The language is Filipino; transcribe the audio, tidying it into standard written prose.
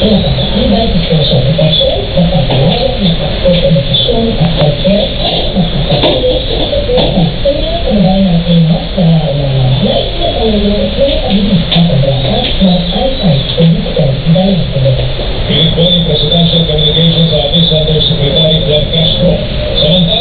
Pinapakaiba sa social protection, pagpapalawak ng access sa edukasyon at healthcare, magpapatuloy sa support sa mga kababayan natin sa mga nais na pangulo